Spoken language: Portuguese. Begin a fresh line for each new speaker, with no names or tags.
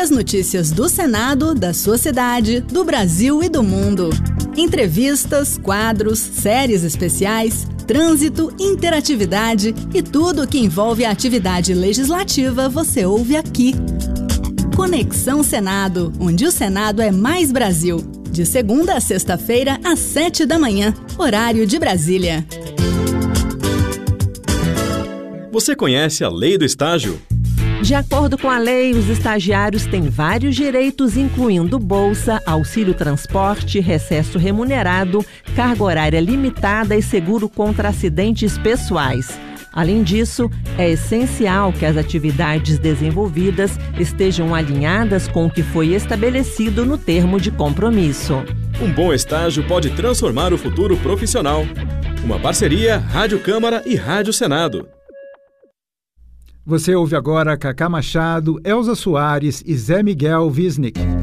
as notícias do Senado, da sua cidade, do Brasil e do mundo. Entrevistas, quadros, séries especiais, trânsito, interatividade e tudo o que envolve a atividade legislativa você ouve aqui. Conexão Senado, onde o Senado é mais Brasil. De segunda a sexta-feira, às 7 da manhã, horário de Brasília.
Você conhece a Lei do Estágio?
De acordo com a lei, os estagiários têm vários direitos, incluindo bolsa, auxílio transporte, recesso remunerado, carga horária limitada e seguro contra acidentes pessoais. Além disso, é essencial que as atividades desenvolvidas estejam alinhadas com o que foi estabelecido no termo de compromisso.
Um bom estágio pode transformar o futuro profissional. Uma parceria Rádio Câmara e Rádio Senado.
Você ouve agora Cacá Machado, Elza Soares e Zé Miguel Wisnik.